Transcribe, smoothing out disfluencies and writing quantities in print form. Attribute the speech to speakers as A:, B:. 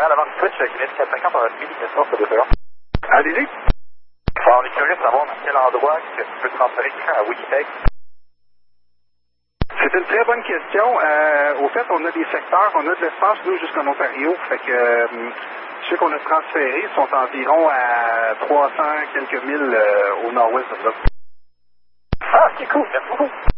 A: Montréal avant le switch, Green 450, on a suivi question sur 2 secondes.
B: Allez-y.
A: Bon, on est curieux de savoir dans quel endroit que tu peux transférer quelqu'un à Winnipeg.
B: C'est une très bonne question. Au fait, on a des secteurs, on a de l'espace, nous, jusqu'en Ontario. Fait que ceux qu'on a transférés sont environ à 300 quelques milles au nord-ouest de ça.
A: Ah, ok, cool. Merci beaucoup.